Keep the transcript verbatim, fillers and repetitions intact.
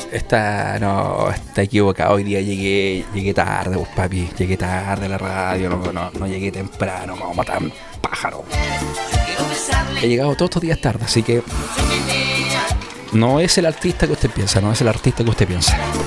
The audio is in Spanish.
Está, no, está equivocado. Hoy día llegué, llegué tarde, pues papi. Llegué tarde a la radio, no, no, no llegué temprano, como tan pájaro. He llegado todos estos días tarde, así que no es el artista que usted piensa, no es el artista que usted piensa.